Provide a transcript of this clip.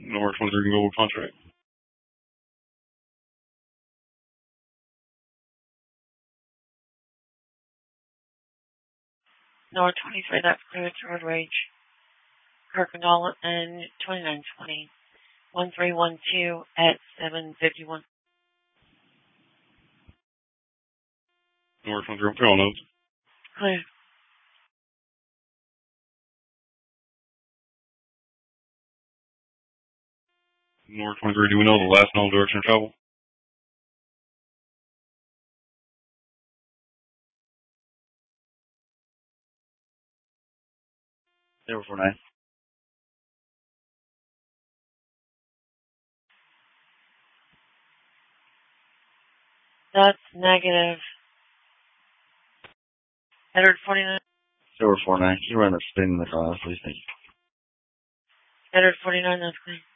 Number 23 Global Contract. Number 23, that's clear to road rage. Kirkendall and 2920. 1312 at 751. Number 23, tail notes. Clear. Number 23, do we know the last known direction of travel? 049. That's negative. Edward 49. 049. Can you run a spin in the car, please? Thank you. Edward 49, that's clear.